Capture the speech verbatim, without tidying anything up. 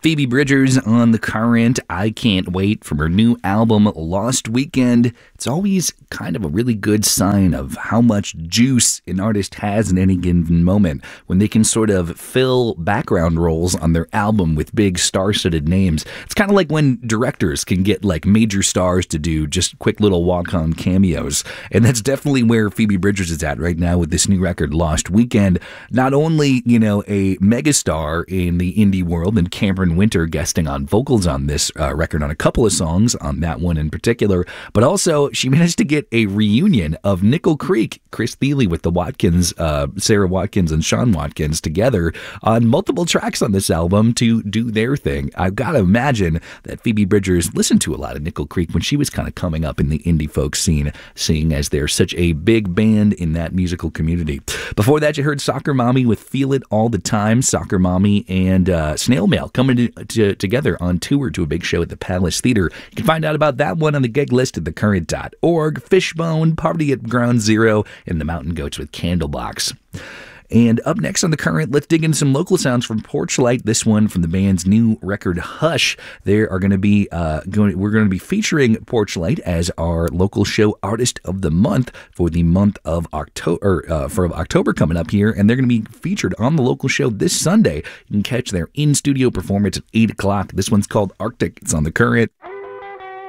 Phoebe Bridgers on The Current. I can't wait from her new album, Lost Weekend. It's always kind of a really good sign of how much juice an artist has in any given moment when they can sort of fill background roles on their album with big star-studded names. It's kind of like when directors can get like major stars to do just quick little walk-on cameos. And that's definitely where Phoebe Bridgers is at right now with this new record, Lost Weekend. Not only, you know, a megastar in the indie world, and Cameron Winter guesting on vocals on this uh, record on a couple of songs, on that one in particular, but also she managed to get a reunion of Nickel Creek, Chris Thile with the Watkins, uh, Sarah Watkins and Sean Watkins together on multiple tracks on this album to do their thing. I've got to imagine that Phoebe Bridgers listened to a lot of Nickel Creek when she was kind of coming up in the indie folk scene, seeing as they're such a big band in that musical community. Before that, you heard Soccer Mommy with Feel It All the Time. Soccer Mommy and uh, Snail Mail coming to, to, together on tour to a big show at the Palace Theater. You can find out about that one on the gig list at the current dot org. Fishbone, Party at Ground Zero, and the Mountain Goats with Candlebox. And up next on The Current, let's dig into some local sounds from Porchlight. This one from the band's new record, Hush. They are going to be uh, going. We're going to be featuring Porchlight as our local show artist of the month for the month of October. Uh, for October coming up here, and they're going to be featured on the local show this Sunday. You can catch their in-studio performance at eight o'clock. This one's called Arctic. It's on The Current.